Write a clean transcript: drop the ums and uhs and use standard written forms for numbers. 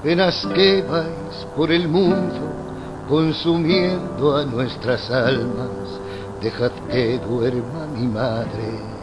penas que vais por el mundo consumiendo a nuestras almas. Dejad que duerma mi madre.